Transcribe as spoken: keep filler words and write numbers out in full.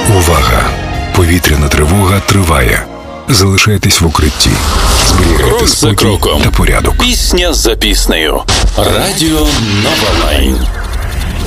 Увага! Повітряна тривога триває. Залишайтесь в укритті. Зберігайте Крок за спокій кроком. та порядок. Пісня за піснею. Радіо Нова Лайн.